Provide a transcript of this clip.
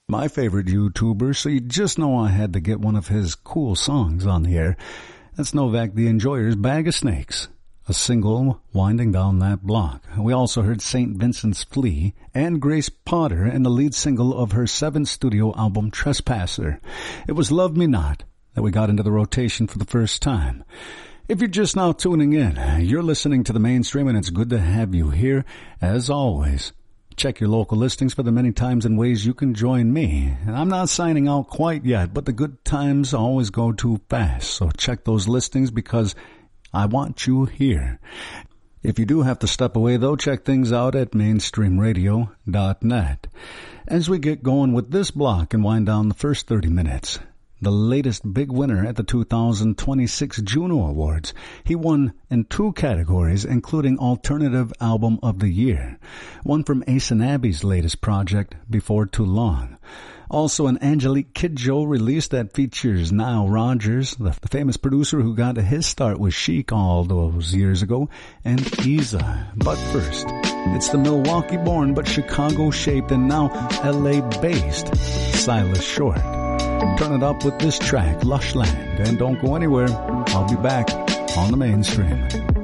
my favorite YouTuber, so you just know I had to get one of his cool songs on the air. That's Novak the Enjoyer's Bag of Snakes, a single winding down that block. We also heard St. Vincent's Flea and Grace Potter in the lead single of her 7th studio album, Trespasser. It was Love Me Not that we got into the rotation for the first time. If you're just now tuning in, you're listening to The Mainstream, and it's good to have you here, as always. Check your local listings for the many times and ways you can join me. And I'm not signing out quite yet, but the good times always go too fast. So check those listings because I want you here. If you do have to step away, though, check things out at mainstreamradio.net. As we get going with this block and wind down the first 30 minutes, the latest big winner at the 2026 Juno Awards. He won in 2 categories, including Alternative Album of the Year, one from Ace and Abby's latest project, Before Too Long. Also, an Angelique Kidjo release that features Nile Rodgers, the famous producer who got his start with Chic all those years ago, and Isa. But first, it's the Milwaukee-born but Chicago-shaped and now LA-based Silas Short. Turn it up with this track, Lush Land, and don't go anywhere. I'll be back on The Mainstream.